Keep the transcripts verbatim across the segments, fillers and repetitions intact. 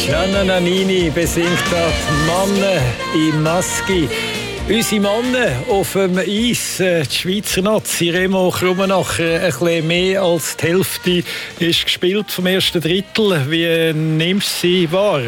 Gianna Nannini besingt die Männer im Maski. Unsere Männer auf dem Eis, die Schweizer Nazi, Remo Krummenacher, ein bisschen mehr als die Hälfte ist gespielt vom ersten Drittel. Wie nimmst du sie wahr?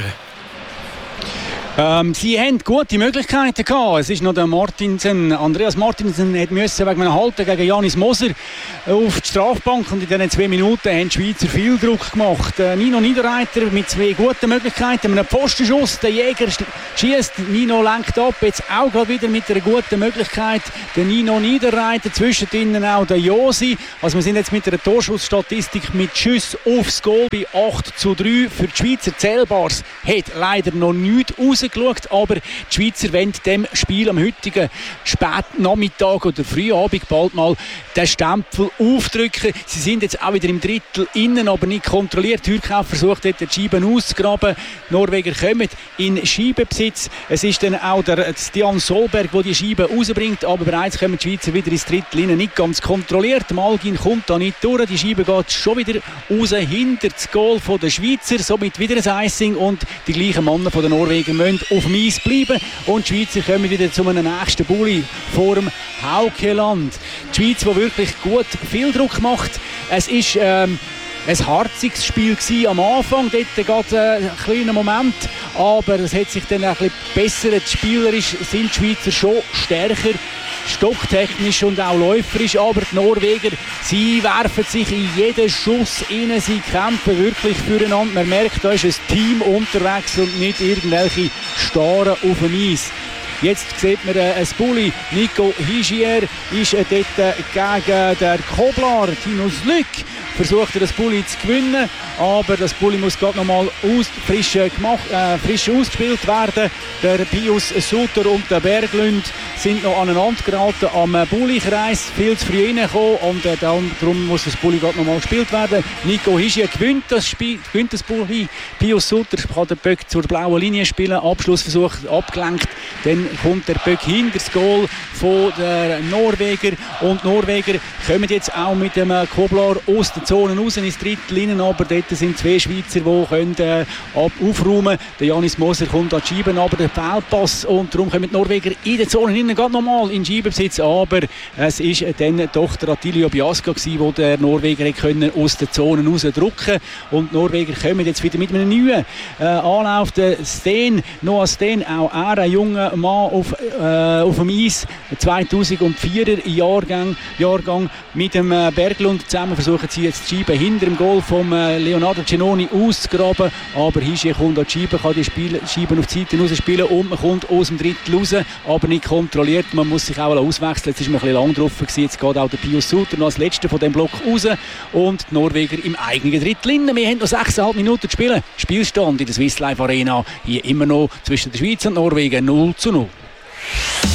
Ähm, sie haben gute Möglichkeiten gehabt. Es ist noch der Martinsen, Andreas Martinsen hat müssen wegen einem Halten gegen Janis Moser auf die Strafbank, und in diesen zwei Minuten haben die Schweizer viel Druck gemacht. Äh, Nino Niederreiter mit zwei guten Möglichkeiten, mit einem Pfostenschuss, der Jäger schießt, Nino lenkt ab, jetzt auch gerade wieder mit einer guten Möglichkeit. Der Nino Niederreiter, zwischendrin auch der Josi. Also wir sind jetzt mit einer Torschussstatistik mit Schuss aufs Goal bei acht zu drei. Für die Schweizer Zählbares hat leider noch nichts rausgeschaut, aber die Schweizer wollen dem Spiel am heutigen Spätnachmittag oder Frühabend bald mal den Stempel aufdrücken. Sie sind jetzt auch wieder im Drittel innen, aber nicht kontrolliert. Hürkauf versucht dort die Scheiben auszugraben. Die Norweger kommen in Scheibenbesitz. Es ist dann auch der Stian Solberg, der die Scheiben rausbringt, aber bereits kommen die Schweizer wieder ins Drittel innen. Nicht ganz kontrolliert. Malgin kommt da nicht durch. Die Scheibe geht schon wieder raus hinter das Goal der Schweizer. Somit wieder ein Icing, und die gleichen Männer von den Norwegen müssen auf dem Eis bleiben, und die Schweizer kommen wieder zu einem nächsten Bulli vor dem Haukeland. Die Schweiz, die wirklich gut viel Druck macht. Es ist ähm, ein harziges Spiel gewesen am Anfang, dort geht äh, ein kleiner Moment, aber es hat sich dann ein bisschen bessert. Spielerisch sind die Schweizer schon stärker, stocktechnisch und auch läuferisch, aber die Norweger, sie werfen sich in jeden Schuss rein, sie kämpfen wirklich füreinander. Man merkt, da ist ein Team unterwegs und nicht irgendwelche Starren auf dem Eis. Jetzt sieht man äh, ein Bulli. Nico Higier ist äh, dort äh, gegen den Koblar. Tinus Lück versucht er, das Bulli zu gewinnen, aber das Bulli muss gerade noch mal aus, frisch, äh, gemacht, äh, frisch ausgespielt werden. Der Pius Suter und der Berglund sind noch aneinander geraten am äh, Bulli-Kreis, viel zu früh reingekommen, und äh, darum muss das Bulli gerade noch mal gespielt werden. Nico Higier gewinnt das Spiel, gewinnt das Bulli. Pius Suter kann den Böck zur blauen Linie spielen. Abschlussversuch abgelenkt. Dann kommt der Böck hinter das Goal von der Norweger, und die Norweger kommen jetzt auch mit dem Koblar aus der Zone raus ins Drittel rein, aber dort sind zwei Schweizer, die können, äh, aufräumen können. Der Janis Moser kommt an die Scheiben, aber der Fehlpass, und darum kommen die Norweger in der Zone rein, gerade nochmal in Scheibenbesitz, aber es ist dann doch der Attilio Biasca gewesen, der der Norweger können aus der Zone rausdrücken, und die Norweger kommen jetzt wieder mit einem neuen äh, Anlauf. Der Steen, Noah Steen, auch er ein junger Mann auf, äh, auf dem Eis, zweitausendvierer Jahrgang, Jahrgang mit dem äh, Berglund zusammen versuchen sie jetzt die Scheibe hinter dem Goal vom äh, Leonardo Cenoni auszugraben, aber Higier kommt an die Scheibe, kann die Spiel, Scheiben auf die Seite rausspielen, und man kommt aus dem Drittel raus, aber nicht kontrolliert. Man muss sich auch auswechseln, jetzt ist man ein bisschen lang drauf gewesen. Jetzt geht auch der Pius Suter noch als letzter von dem Block raus, und die Norweger im eigenen Drittel innen. Wir haben noch sechseinhalb Minuten zu spielen. Spielstand in der Swiss Life Arena, hier immer noch zwischen der Schweiz und Norwegen null zu null.